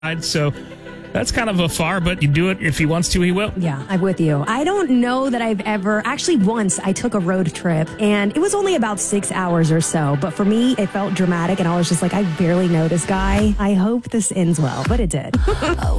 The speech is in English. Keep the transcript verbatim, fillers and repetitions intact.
So that's kind of a far, but you do it if he wants to, he will. Yeah, I'm with you. I don't know that I've ever, actually once I took a road trip and it was only about six hours or so. But for me, it felt dramatic and I was just like, I barely know this guy. I hope this ends well, but it did.